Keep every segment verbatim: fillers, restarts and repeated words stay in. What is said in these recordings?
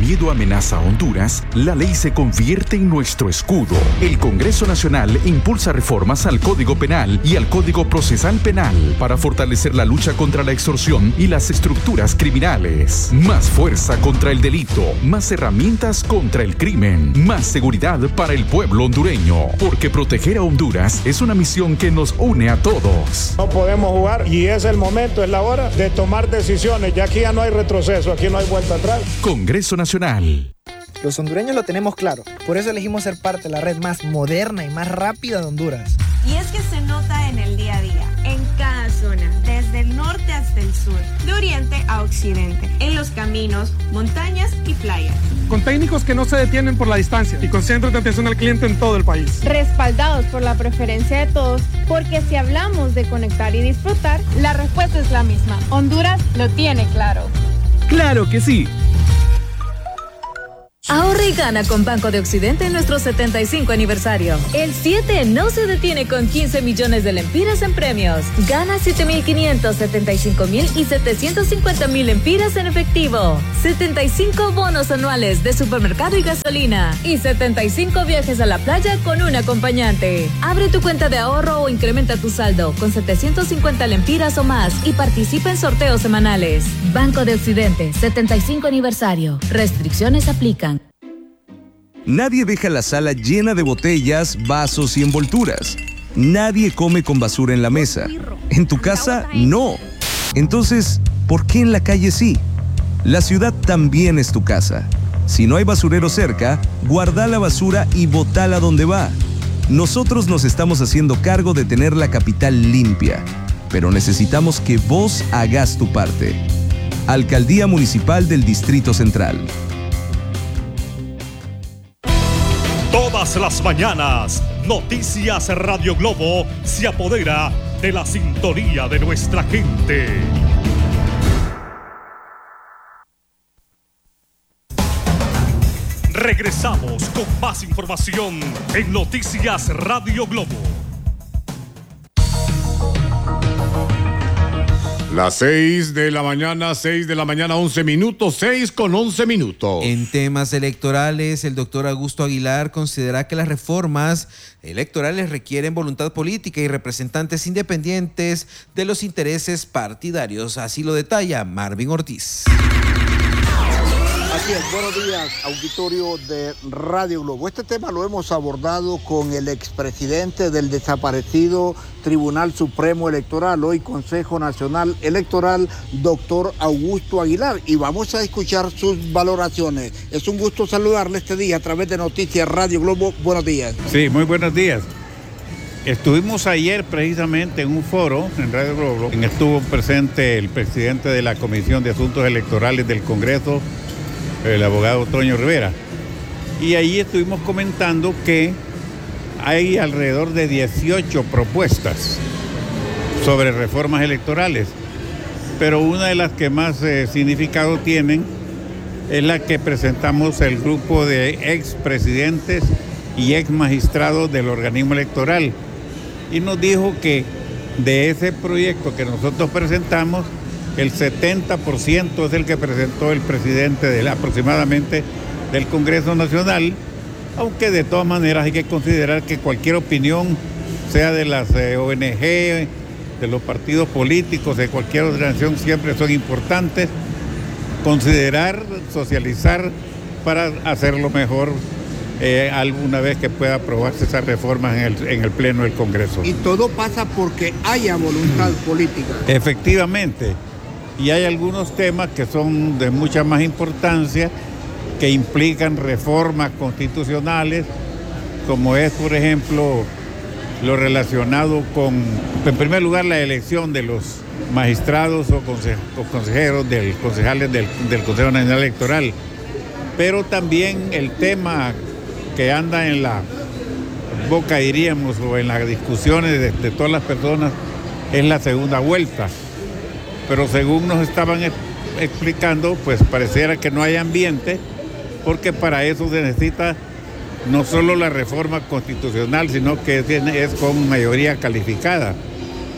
miedo amenaza a Honduras, la ley se convierte en nuestro escudo. El Congreso Nacional impulsa reformas al Código Penal y al Código Procesal Penal para fortalecer la lucha contra la extorsión y las estructuras criminales. Más fuerza contra el delito, más herramientas contra el crimen, más seguridad para el pueblo hondureño, porque proteger a Honduras es una misión que nos une a todos. No podemos jugar y es el momento, es la hora de tomar decisiones. Ya aquí ya no hay retroceso, aquí no hay vuelta atrás. Congreso Nacional. Los hondureños lo tenemos claro, por eso elegimos ser parte de la red más moderna y más rápida de Honduras. Y es que se nota en el día a día, en cada zona, desde el norte hasta el sur, de oriente a occidente, en los caminos, montañas y playas. Con técnicos que no se detienen por la distancia y con centros de atención al cliente en todo el país. Respaldados por la preferencia de todos, porque si hablamos de conectar y disfrutar, la respuesta es la misma. Honduras lo tiene claro. ¡Claro que sí! Ahorra y gana con Banco de Occidente en nuestro setenta y cinco aniversario. El siete no se detiene con quince millones de lempiras en premios. Gana siete mil quinientos, setenta y cinco mil y setecientos cincuenta mil lempiras en efectivo. setenta y cinco bonos anuales de supermercado y gasolina. Y setenta y cinco viajes a la playa con un acompañante. Abre tu cuenta de ahorro o incrementa tu saldo con setecientos cincuenta lempiras o más y participa en sorteos semanales. Banco de Occidente, setenta y cinco aniversario. Restricciones aplican. Nadie deja la sala llena de botellas, vasos y envolturas. Nadie come con basura en la mesa. En tu casa, no. Entonces, ¿por qué en la calle sí? La ciudad también es tu casa. Si no hay basurero cerca, guarda la basura y botala donde va. Nosotros nos estamos haciendo cargo de tener la capital limpia, pero necesitamos que vos hagas tu parte. Alcaldía Municipal del Distrito Central. Todas las mañanas, Noticias Radio Globo se apodera de la sintonía de nuestra gente. Regresamos con más información en Noticias Radio Globo. Las seis de la mañana, seis de la mañana, once minutos, seis con once minutos. En temas electorales, el doctor Augusto Aguilar considera que las reformas electorales requieren voluntad política y representantes independientes de los intereses partidarios. Así lo detalla Marvin Ortiz. Así es, buenos días, auditorio de Radio Globo. Este tema lo hemos abordado con el expresidente del desaparecido Tribunal Supremo Electoral, hoy Consejo Nacional Electoral, doctor Augusto Aguilar, y vamos a escuchar sus valoraciones. Es un gusto saludarle este día a través de Noticias Radio Globo. Buenos días. Sí, muy buenos días. Estuvimos ayer precisamente en un foro en Radio Globo, en el que estuvo presente el presidente de la Comisión de Asuntos Electorales del Congreso, el abogado Toño Rivera, y ahí estuvimos comentando que hay alrededor de dieciocho propuestas sobre reformas electorales, pero una de las que más eh, significado tienen es la que presentamos el grupo de expresidentes y ex magistrados del organismo electoral, y nos dijo que de ese proyecto que nosotros presentamos, el setenta por ciento es el que presentó el presidente de la, aproximadamente del Congreso Nacional, aunque de todas maneras hay que considerar que cualquier opinión, sea de las eh, O N G, de los partidos políticos, de cualquier organización, siempre son importantes. Considerar, socializar para hacerlo mejor eh, alguna vez que pueda aprobarse esas reformas en el, en el Pleno del Congreso. Y todo pasa porque haya voluntad política. Efectivamente. Y hay algunos temas que son de mucha más importancia, que implican reformas constitucionales, como es, por ejemplo, lo relacionado con, en primer lugar, la elección de los magistrados o, conse o consejeros, del, concejales del, del Consejo Nacional Electoral, pero también el tema que anda en la boca, diríamos, o en las discusiones de, de todas las personas, es la segunda vuelta. Pero según nos estaban explicando, pues pareciera que no hay ambiente, porque para eso se necesita no solo la reforma constitucional, sino que es con mayoría calificada.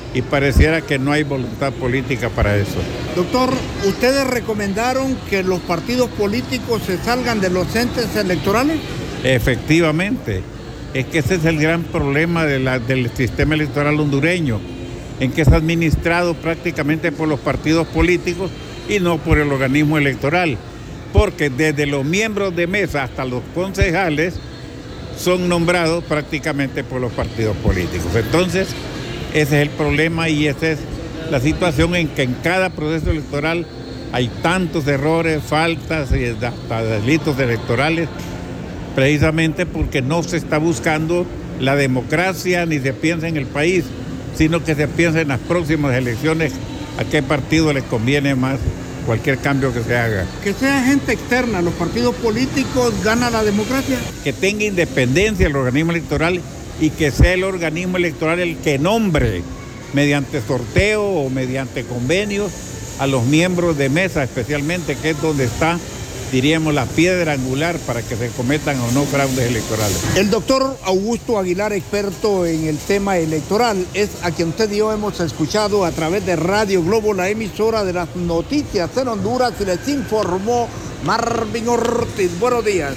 y pareciera que no hay voluntad política para eso. Doctor, ¿ustedes recomendaron que los partidos políticos se salgan de los entes electorales? Efectivamente, es que ese es el gran problema de la, del sistema electoral hondureño, en que es administrado prácticamente por los partidos políticos y no por el organismo electoral, porque desde los miembros de mesa hasta los concejales son nombrados prácticamente por los partidos políticos. Entonces, ese es el problema y esa es la situación en que en cada proceso electoral hay tantos errores, faltas y hasta delitos electorales, precisamente porque no se está buscando la democracia ni se piensa en el país, sino que se piensa en las próximas elecciones a qué partido les conviene más cualquier cambio que se haga. Que sea gente externa, los partidos políticos ganan la democracia. Que tenga independencia el organismo electoral y que sea el organismo electoral el que nombre mediante sorteo o mediante convenios a los miembros de mesa, especialmente, que es donde está, diríamos, la piedra angular para que se cometan o no fraudes electorales. El doctor Augusto Aguilar, experto en el tema electoral, es a quien usted y yo hemos escuchado a través de Radio Globo, la emisora de las noticias en Honduras, y les informó Marvin Ortiz. Buenos días.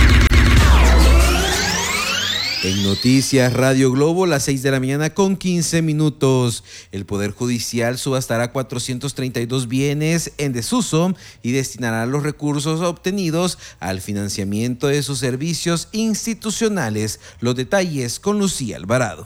En Noticias Radio Globo, las seis de la mañana con quince minutos. El Poder Judicial subastará cuatrocientos treinta y dos bienes en desuso y destinará los recursos obtenidos al financiamiento de sus servicios institucionales. Los detalles con Lucía Alvarado.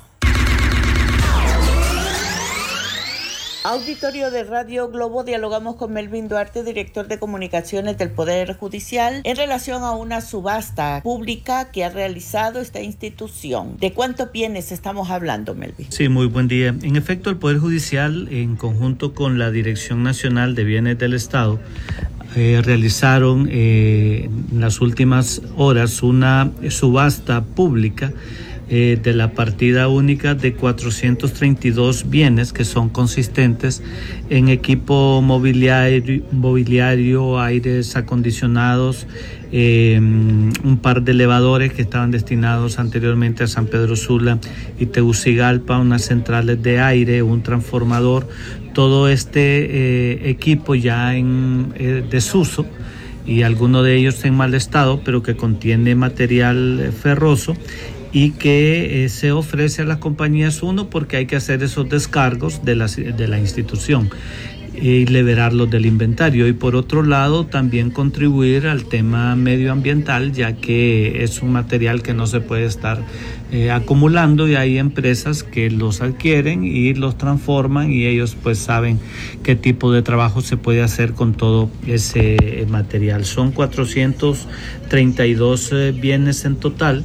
Auditorio de Radio Globo, dialogamos con Melvin Duarte, director de comunicaciones del Poder Judicial, en relación a una subasta pública que ha realizado esta institución. ¿De cuántos bienes estamos hablando, Melvin? Sí, muy buen día. En efecto, el Poder Judicial, en conjunto con la Dirección Nacional de Bienes del Estado, eh, realizaron eh, en las últimas horas una subasta pública Eh, de la partida única de cuatrocientos treinta y dos bienes que son consistentes en equipo mobiliario, mobiliario aires acondicionados, eh, un par de elevadores que estaban destinados anteriormente a San Pedro Sula y Tegucigalpa, unas centrales de aire, un transformador, todo este eh, equipo ya en eh, desuso, y alguno de ellos en mal estado, pero que contiene material ferroso y que eh, se ofrece a las compañías, uno, porque hay que hacer esos descargos de la, de la institución y liberarlos del inventario, y por otro lado también contribuir al tema medioambiental, ya que es un material que no se puede estar eh, acumulando, y hay empresas que los adquieren y los transforman, y ellos pues saben qué tipo de trabajo se puede hacer con todo ese material. Son cuatrocientos treinta y dos eh, bienes en total,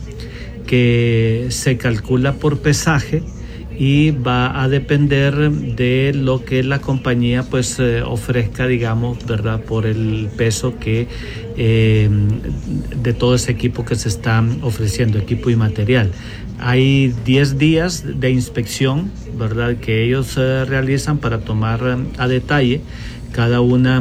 que se calcula por pesaje y va a depender de lo que la compañía pues eh, ofrezca, digamos, ¿verdad?, por el peso que eh, de todo ese equipo que se está ofreciendo, equipo y material. Hay diez días de inspección, ¿verdad?, que ellos eh, realizan para tomar eh, a detalle cada una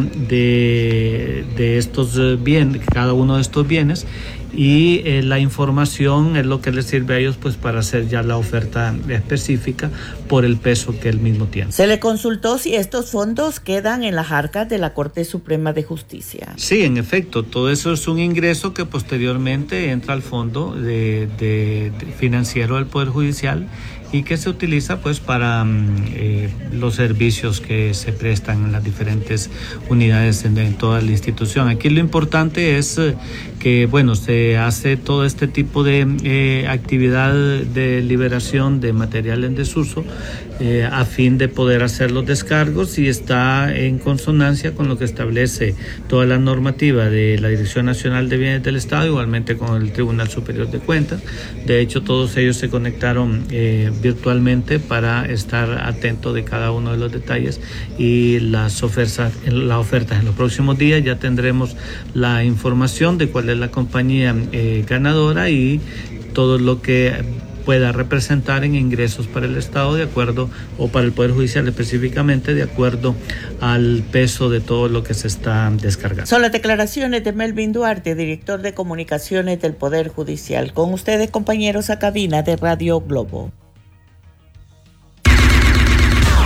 de, de estos bienes, cada uno de estos bienes, y eh, la información es lo que les sirve a ellos pues para hacer ya la oferta específica por el peso que él mismo tiene. Se le consultó si estos fondos quedan en las arcas de la Corte Suprema de Justicia. Sí, en efecto, todo eso es un ingreso que posteriormente entra al fondo de, de, de financiero del Poder Judicial y que se utiliza pues para eh, los servicios que se prestan en las diferentes unidades en, en toda la institución. Aquí lo importante es eh, que bueno, se hace todo este tipo de eh, actividad de liberación de material en desuso eh, a fin de poder hacer los descargos, y está en consonancia con lo que establece toda la normativa de la Dirección Nacional de Bienes del Estado, igualmente con el Tribunal Superior de Cuentas. De hecho, todos ellos se conectaron eh, virtualmente para estar atento de cada uno de los detalles y las ofertas, las ofertas. En los próximos días ya tendremos la información de cuál es la compañía eh, ganadora y todo lo que pueda representar en ingresos para el Estado, de acuerdo, o para el Poder Judicial específicamente, de acuerdo al peso de todo lo que se está descargando. Son las declaraciones de Melvin Duarte, director de comunicaciones del Poder Judicial. Con ustedes, compañeros, a cabina de Radio Globo.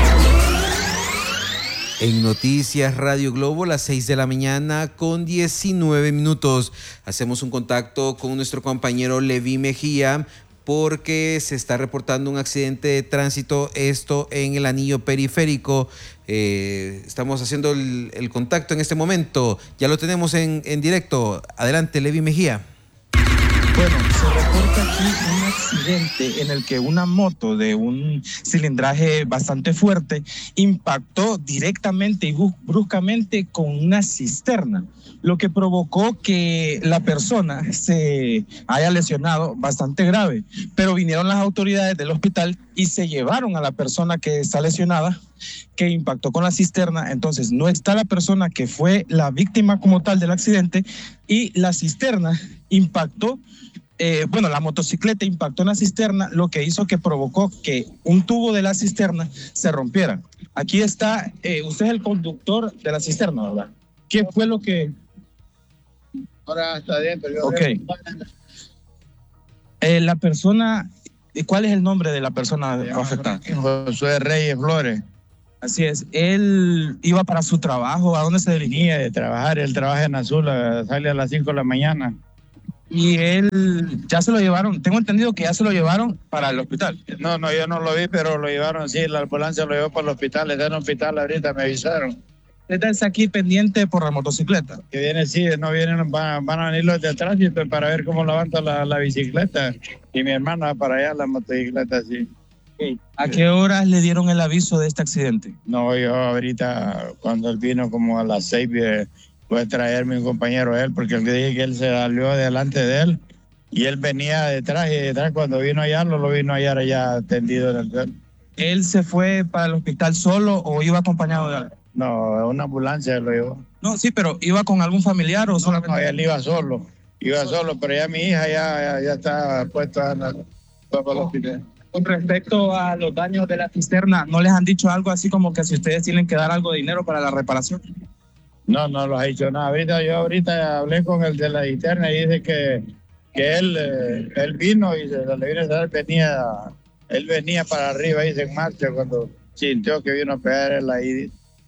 En Noticias Radio Globo, las seis de la mañana con diecinueve minutos. Hacemos un contacto con nuestro compañero Levi Mejía porque se está reportando un accidente de tránsito, esto en el anillo periférico. Eh, estamos haciendo el, el contacto en este momento. Ya lo tenemos en, en directo. Adelante, Levi Mejía. Bueno, se reporta aquí un accidente en el que una moto de un cilindraje bastante fuerte impactó directamente y bruscamente con una cisterna, lo que provocó que la persona se haya lesionado bastante grave. Pero vinieron las autoridades del hospital y se llevaron a la persona que está lesionada, que impactó con la cisterna. Entonces no está la persona que fue la víctima como tal del accidente, y la cisterna impactó, eh, bueno, la motocicleta impactó en la cisterna, lo que hizo que provocó que un tubo de la cisterna se rompiera. Aquí está, eh, usted es el conductor de la cisterna, ¿verdad? ¿Qué fue lo que...? Ahora está adentro. Yo ok. Eh, la persona, ¿cuál es el nombre de la persona afectada? Josué Reyes Flores. Así es. Él iba para su trabajo. ¿A dónde se dirigía? De trabajar. Él trabaja en Azul, sale a las cinco de la mañana. Y él ya se lo llevaron. Tengo entendido que ya se lo llevaron para el hospital. No, no, yo no lo vi, pero lo llevaron, sí, la ambulancia lo llevó para el hospital. Está en el hospital ahorita, me avisaron. ¿Usted está aquí pendiente por la motocicleta? Que viene, sí, no vienen, van, van a venir los de tránsito para ver cómo levanta la, la bicicleta. Y mi hermana va para allá, la motocicleta, sí. Okay. ¿A qué horas le dieron el aviso de este accidente? No, yo ahorita, cuando él vino como a las seis, fue a traerme un compañero a él, porque le dije que él se salió delante de él y él venía detrás, y detrás cuando vino allá, lo, lo vino allá ya tendido en el suelo. ¿Él se fue para el hospital solo o iba acompañado de algo? No, una ambulancia lo llevó. No, sí, pero ¿iba con algún familiar o solamente? No, no, él iba solo, iba solo, solo pero ya mi hija ya, ya, ya está puesta en el, para el hospital. Con respecto a los daños de la cisterna, ¿no les han dicho algo así como que si ustedes tienen que dar algo de dinero para la reparación? No, no los ha dicho nada. Ahorita yo ahorita hablé con el de la cisterna y dice que, que él, eh, él vino y se le vino a saber, venía, él venía para arriba y dice en marcha cuando sintió que vino a pegar él ahí.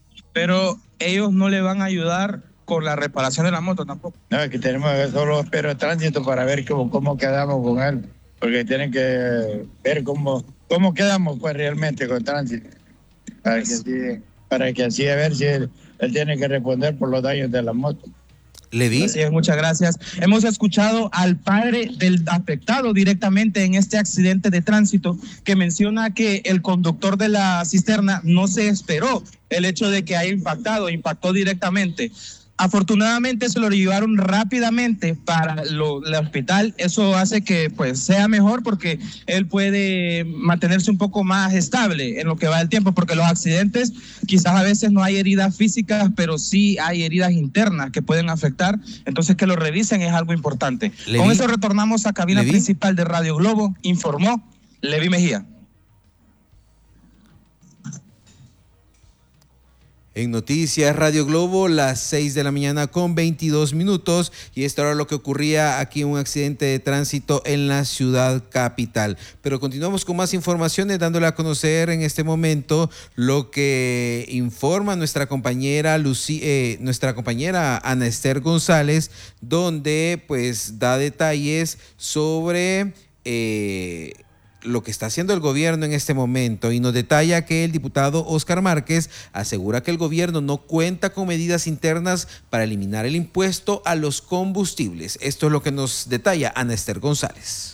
Pero ellos no le van a ayudar con la reparación de la moto tampoco. No, es que tenemos que solo espero el tránsito para ver cómo, cómo quedamos con él. Porque tienen que ver cómo, cómo quedamos pues realmente con tránsito. Para que así, para que así a ver si él, él tiene que responder por los daños de la moto. Levi. Así es, muchas gracias. Hemos escuchado al padre del afectado directamente en este accidente de tránsito, que menciona que el conductor de la cisterna no se esperó el hecho de que haya impactado, impactó directamente. Afortunadamente se lo llevaron rápidamente para lo, el hospital. Eso hace que pues sea mejor, porque él puede mantenerse un poco más estable en lo que va del tiempo, porque los accidentes quizás a veces no hay heridas físicas, pero sí hay heridas internas que pueden afectar. Entonces que lo revisen es algo importante. Levi. Con eso retornamos a cabina Levi. principal de Radio Globo. Informó Levi Mejía. En Noticias Radio Globo, las seis de la mañana con veintidós minutos, y esto era lo que ocurría aquí, un accidente de tránsito en la ciudad capital. Pero continuamos con más informaciones, dándole a conocer en este momento lo que informa nuestra compañera Lucy, eh, nuestra compañera Ana Esther González, donde pues da detalles sobre eh, lo que está haciendo el gobierno en este momento, y nos detalla que el diputado Óscar Márquez asegura que el gobierno no cuenta con medidas internas para eliminar el impuesto a los combustibles. Esto es lo que nos detalla Ana Esther González.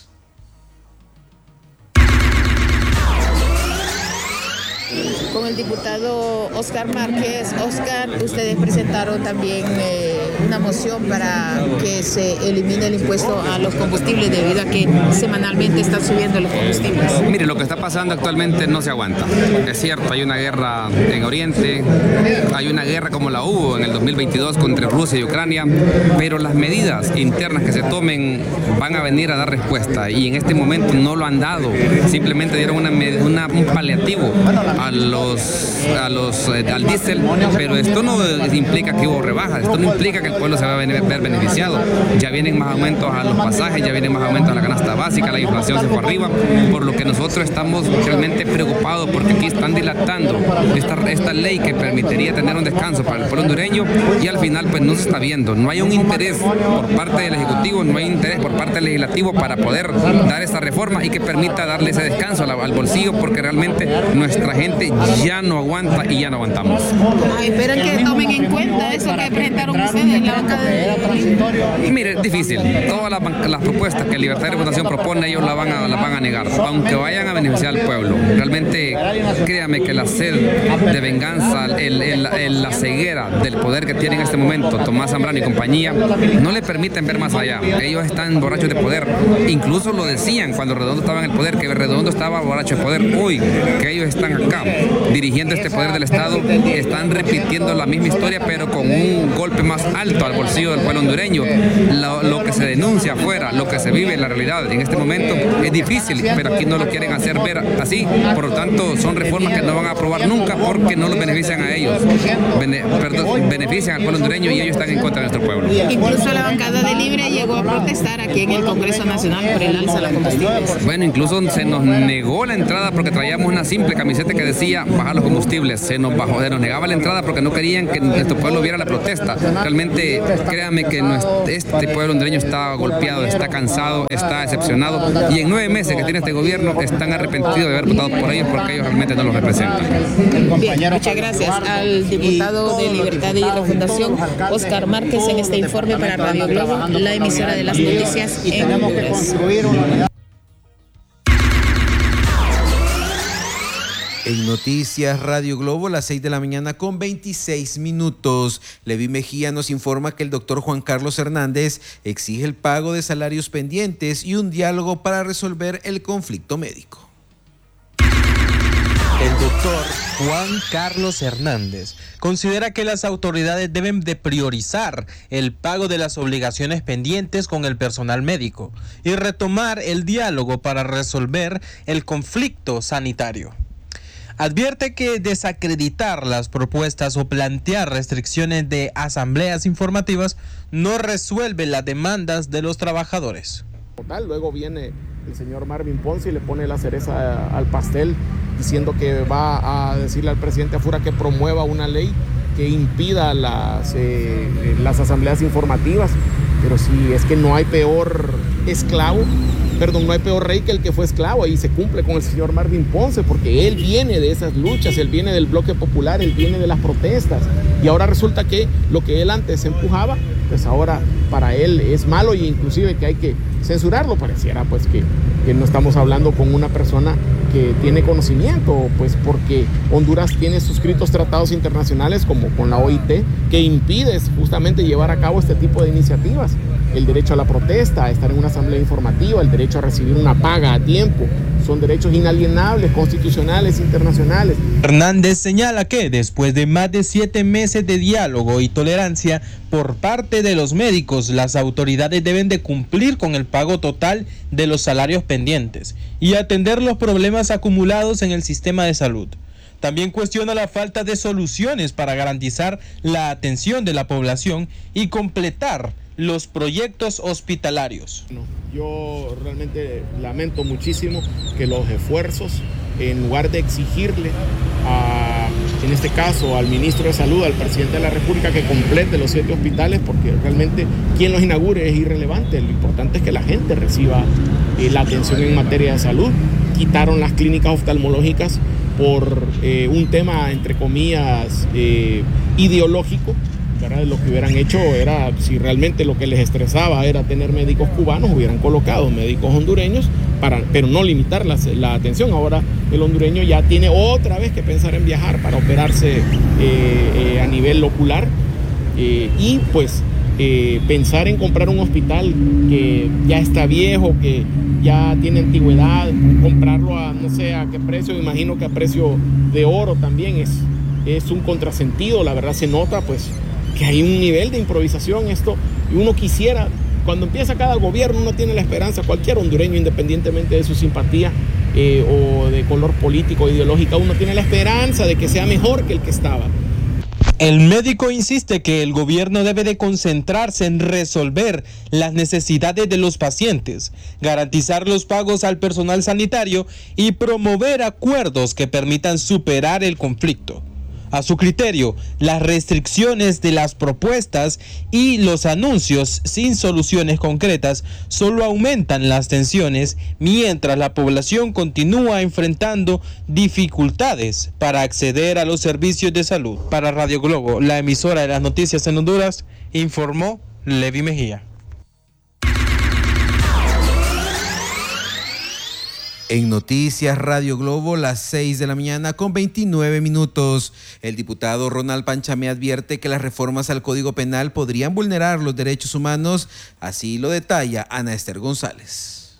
Con el diputado Óscar Márquez. Óscar, ustedes presentaron también eh, una moción para que se elimine el impuesto a los combustibles debido a que semanalmente están subiendo los combustibles. Mire, lo que está pasando actualmente no se aguanta. Es cierto, hay una guerra en Oriente, hay una guerra como la hubo en el dos mil veintidós contra Rusia y Ucrania, pero las medidas internas que se tomen van a venir a dar respuesta, y en este momento no lo han dado. Simplemente dieron una, una, un paliativo a los los, a los, eh, al diésel, pero esto no implica que hubo rebajas, esto no implica que el pueblo se va a ver beneficiado. Ya vienen más aumentos a los pasajes, ya vienen más aumentos a la canasta básica, la inflación se fue arriba, por lo que nosotros estamos realmente preocupados porque aquí están dilatando esta, esta ley que permitiría tener un descanso para el pueblo hondureño y al final pues no se está viendo. No hay un interés por parte del Ejecutivo, no hay interés por parte del Legislativo para poder dar esta reforma y que permita darle ese descanso al, al bolsillo, porque realmente nuestra gente ya no aguanta y ya no aguantamos. ¿Esperan que tomen en cuenta eso que presentaron ustedes en la bancada de...? Mire, es difícil. Todas las, las propuestas que Libertad de Fundación propone, ellos las van, a, las van a negar, aunque vayan a beneficiar al pueblo. Realmente, créame que la sed de venganza, el, el, el, la ceguera del poder que tiene en este momento Tomás Zambrano y compañía, no le permiten ver más allá. Ellos están borrachos de poder. Incluso lo decían cuando Redondo estaba en el poder, que Redondo estaba borracho de poder. Hoy, que ellos están acá, dirigiendo este poder del Estado, están repitiendo la misma historia, pero con un golpe más alto al bolsillo del pueblo hondureño. Lo, lo que se denuncia afuera, lo que se vive en la realidad en este momento es difícil, pero aquí no lo quieren hacer ver así. Por lo tanto, son reformas que no van a aprobar nunca porque no los benefician a ellos. Bene, perdón, benefician al pueblo hondureño y ellos están en contra de nuestro pueblo. Incluso la bancada de Libre llegó a protestar aquí en el Congreso Nacional por el alza de los combustibles. Bueno, incluso se nos negó la entrada porque traíamos una simple camiseta que decía bajar los combustibles. Se nos bajó, se nos negaba la entrada porque no querían que nuestro pueblo viera la protesta. Realmente, créanme que nuestro, este pueblo hondureño está golpeado, está cansado, está decepcionado y en nueve meses que tiene este gobierno están arrepentidos de haber votado por ellos porque ellos realmente no los representan. Bien, muchas gracias al diputado de Libertad y Refundación, Oscar Márquez, en este informe para Radio Globo, la emisora de las noticias en Honduras. En Noticias Radio Globo, las seis de la mañana con veintiséis minutos. Levi Mejía nos informa que el doctor Juan Carlos Hernández exige el pago de salarios pendientes y un diálogo para resolver el conflicto médico. El doctor Juan Carlos Hernández considera que las autoridades deben de priorizar el pago de las obligaciones pendientes con el personal médico y retomar el diálogo para resolver el conflicto sanitario. Advierte que desacreditar las propuestas o plantear restricciones de asambleas informativas no resuelve las demandas de los trabajadores. Luego viene el señor Marvin Ponce y le pone la cereza al pastel diciendo que va a decirle al presidente Afura que promueva una ley que impida las, eh, las asambleas informativas. Pero si es que no hay peor esclavo, perdón, no hay peor rey que el que fue esclavo, y se cumple con el señor Marvin Ponce, porque él viene de esas luchas, él viene del bloque popular, él viene de las protestas, y ahora resulta que lo que él antes empujaba, pues ahora para él es malo, y inclusive que hay que censurarlo. Pareciera pues que, que no estamos hablando con una persona que tiene conocimiento, pues porque Honduras tiene suscritos tratados internacionales como con la O I T que impide justamente llevar a cabo este tipo de iniciativas. El derecho a la protesta, a estar en una asamblea informativa, el derecho a recibir una paga a tiempo, son derechos inalienables, constitucionales, internacionales. Hernández señala que después de más de siete meses de diálogo y tolerancia por parte de los médicos, las autoridades deben de cumplir con el pago total de los salarios pendientes y atender los problemas acumulados en el sistema de salud. También cuestiona la falta de soluciones para garantizar la atención de la población y completar los proyectos hospitalarios. Yo realmente lamento muchísimo que los esfuerzos, en lugar de exigirle a, en este caso al ministro de Salud, al presidente de la República, que complete los siete hospitales, porque realmente quien los inaugure es irrelevante. Lo importante es que la gente reciba eh, la atención en materia de salud. Quitaron las clínicas oftalmológicas por eh, un tema, entre comillas, eh, ideológico. ¿Verdad? Lo que hubieran hecho era, si realmente lo que les estresaba era tener médicos cubanos, hubieran colocado médicos hondureños, para, pero no limitar la, la atención. Ahora el hondureño ya tiene otra vez que pensar en viajar para operarse eh, eh, a nivel ocular eh, y pues eh, pensar en comprar un hospital que ya está viejo, que ya tiene antigüedad, comprarlo a no sé a qué precio, imagino que a precio de oro también es, es un contrasentido. La verdad se nota pues que hay un nivel de improvisación esto, y uno quisiera, cuando empieza cada gobierno uno tiene la esperanza, cualquier hondureño independientemente de su simpatía, eh, o de color político o ideológica, uno tiene la esperanza de que sea mejor que el que estaba. El médico insiste que el gobierno debe de concentrarse en resolver las necesidades de los pacientes, garantizar los pagos al personal sanitario y promover acuerdos que permitan superar el conflicto. A su criterio, las restricciones de las propuestas y los anuncios sin soluciones concretas solo aumentan las tensiones mientras la población continúa enfrentando dificultades para acceder a los servicios de salud. Para Radio Globo, la emisora de las noticias en Honduras, informó Levi Mejía. En Noticias Radio Globo, las seis de la mañana con veintinueve minutos. El diputado Ronald Panchamé advierte que las reformas al Código Penal podrían vulnerar los derechos humanos. Así lo detalla Ana Esther González.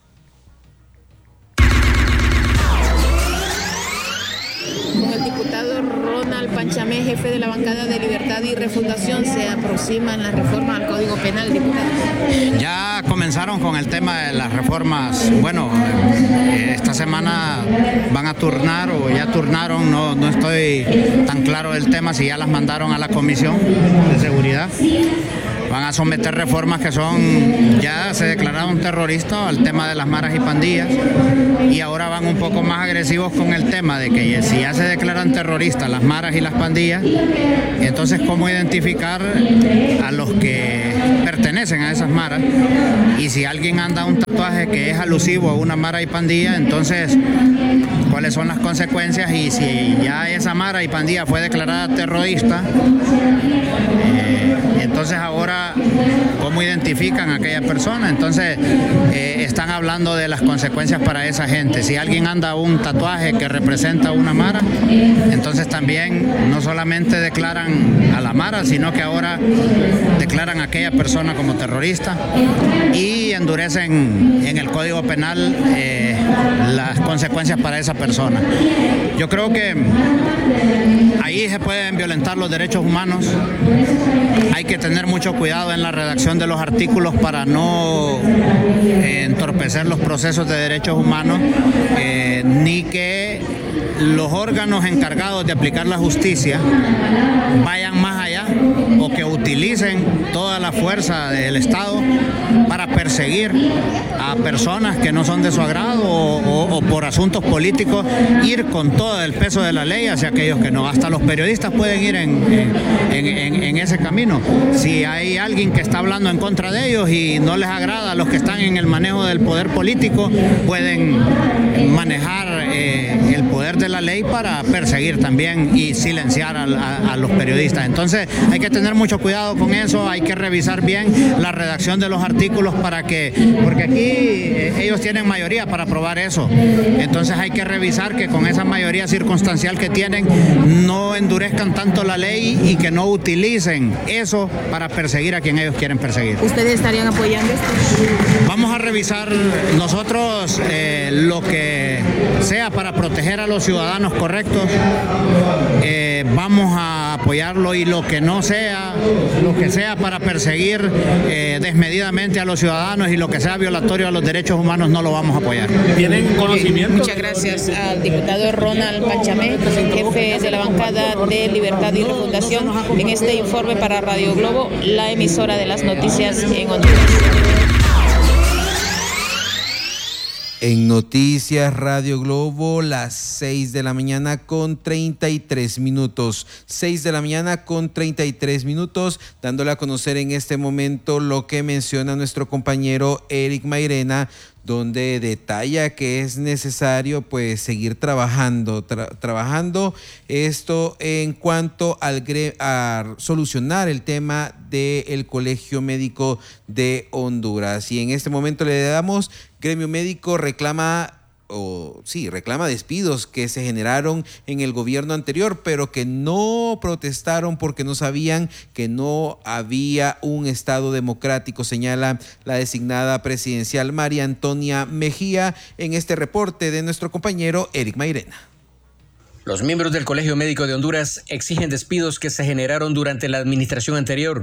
Con el diputado Ronald Panchamé, jefe de la bancada de Libertad y Refundación, se aproximan las reformas al Código Penal, diputado. Ya comenzaron con el tema de las reformas. Bueno, esta semana van a turnar o ya turnaron, no, no estoy tan claro del tema, si ya las mandaron a la Comisión de Seguridad. Van a someter reformas que son, ya se declararon terroristas al tema de las maras y pandillas, y ahora van un poco más agresivos con el tema de que si ya se declaran terroristas las maras y las pandillas, entonces cómo identificar a los que pertenecen a esas maras, y si alguien anda un tatuaje que es alusivo a una mara y pandilla, entonces cuáles son las consecuencias, y si ya esa mara y pandilla fue declarada terrorista, eh, entonces ahora cómo identifican a aquella persona. Entonces eh, están hablando de las consecuencias para esa gente. Si alguien anda un tatuaje que representa una mara, entonces también no solamente declaran a la mara, sino que ahora declaran a aquella persona como terrorista y endurecen en el Código Penal eh, las consecuencias para esa persona. Yo creo que ahí se pueden violentar los derechos humanos. Hay que tener mucho cuidado en la redacción de los artículos para no eh, entorpecer los procesos de derechos humanos, eh, ni que los órganos encargados de aplicar la justicia vayan más allá o que utilicen toda la fuerza del Estado para perseguir a personas que no son de su agrado o, o, o por asuntos políticos, ir con todo el peso de la ley hacia aquellos que no. Hasta los periodistas pueden ir en, en, en, en ese camino. Si hay alguien que está hablando en contra de ellos y no les agrada a los que están en el manejo del poder político, pueden manejar eh, el poder de la ley para perseguir también y silenciar a, a, a los periodistas. Entonces hay que tener mucho cuidado con eso, hay que revisar bien la redacción de los artículos para que, porque aquí eh, ellos tienen mayoría para aprobar eso. Entonces hay que revisar que con esa mayoría circunstancial que tienen no endurezcan tanto la ley y que no utilicen eso para perseguir a quien ellos quieren perseguir. ¿Ustedes estarían apoyando esto? Vamos a revisar nosotros eh, lo que sea para proteger a los ciudadanos correctos, eh, vamos a apoyarlo, y lo que no sea, lo que sea para perseguir eh, desmedidamente a los ciudadanos y lo que sea violatorio a los derechos humanos no lo vamos a apoyar. ¿Tienen conocimiento? Muchas gracias al diputado Ronald Panchamé, jefe de la bancada de Libertad y Refundación, en este informe para Radio Globo, la emisora de las noticias en Honduras. En Noticias Radio Globo, las seis de la mañana con treinta y tres minutos. seis de la mañana con treinta y tres minutos, dándole a conocer en este momento lo que menciona nuestro compañero Eric Mairena, donde detalla que es necesario pues seguir trabajando, tra- trabajando esto en cuanto al gre- a solucionar el tema del Colegio Médico de Honduras. Y en este momento le damos, Gremio Médico reclama o sí, reclama despidos que se generaron en el gobierno anterior, pero que no protestaron porque no sabían que no había un Estado democrático, señala la designada presidencial María Antonia Mejía en este reporte de nuestro compañero Eric Mairena. Los miembros del Colegio Médico de Honduras exigen despidos que se generaron durante la administración anterior.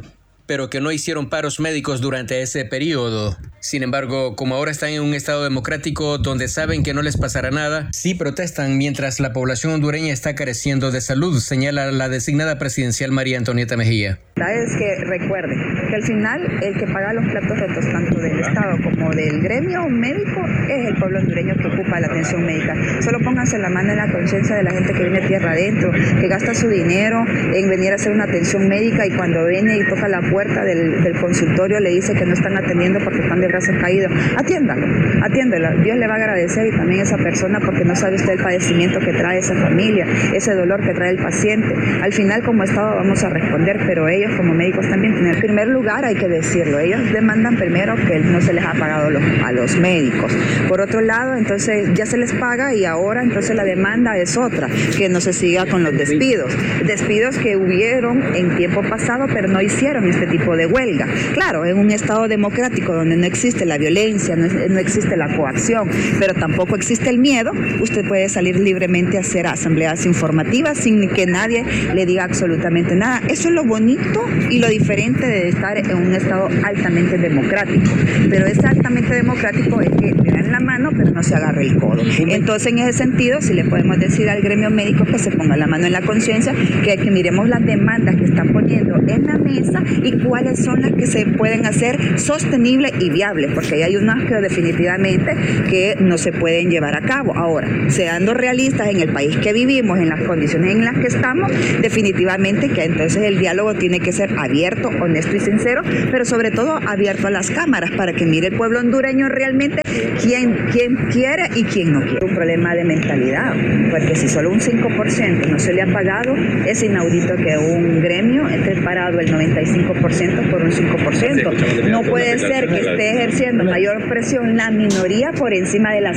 pero que no hicieron paros médicos durante ese periodo. Sin embargo, como ahora están en un estado democrático donde saben que no les pasará nada, sí protestan mientras la población hondureña está careciendo de salud, señala la designada presidencial María Antonieta Mejía. Es que recuerden que al final el que paga los platos rotos tanto del Estado como del gremio médico es el pueblo hondureño que ocupa la atención médica. Solo pónganse la mano en la conciencia de la gente que viene tierra adentro, que gasta su dinero en venir a hacer una atención médica y cuando viene y toca la puerta del, del consultorio le dice que no están atendiendo porque están de brazos caídos. Atiéndalo, atiéndelo. Dios le va a agradecer y también a esa persona porque no sabe usted el padecimiento que trae esa familia, ese dolor que trae el paciente. Al final como Estado vamos a responder, pero ellos como médicos también tienen. En primer lugar hay que decirlo, ellos demandan primero que no se les ha pagado los, a los médicos. Por otro lado, entonces ya se les paga y ahora entonces la demanda es otra, que no se siga con los despidos. Despidos que hubieron en tiempo pasado, pero no hicieron este tipo de huelga. Claro, en un Estado democrático donde no existe la violencia, no, no existe la coacción, pero tampoco existe el miedo, usted puede salir libremente a hacer asambleas informativas sin que nadie le diga absolutamente nada. Eso es lo bonito y lo diferente de estar en un Estado altamente democrático. Pero es altamente democrático es que le dan la mano, pero no se agarre el codo. Entonces, en ese sentido, si le podemos decir al gremio médico que se ponga la mano en la conciencia, que, que miremos las demandas que están poniendo en la mesa y cuáles son las que se pueden hacer sostenibles y viables, porque hay unas que definitivamente que no se pueden llevar a cabo. Ahora, siendo realistas en el país que vivimos, en las condiciones en las que estamos, definitivamente que entonces el diálogo tiene que ser abierto, honesto y sincero, pero sobre todo abierto a las cámaras para que mire el pueblo hondureño realmente quién, quién quiere y quién no quiere. Un problema de mentalidad, porque si solo un cinco por ciento no se le ha pagado, es inaudito que un gremio esté parado el noventa y cinco por ciento por un cinco por ciento. No puede ser que esté ejerciendo mayor presión la minoría por encima de la